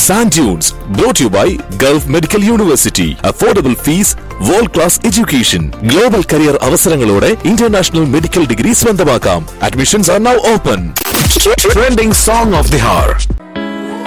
Sand Dunes, brought to you by Gulf Medical University. Affordable fees, world-class education, global career അവസരങ്ങളോടെ international medical degree സ്വന്തമാക്കാം. Admissions are now open. Trending song of the hour.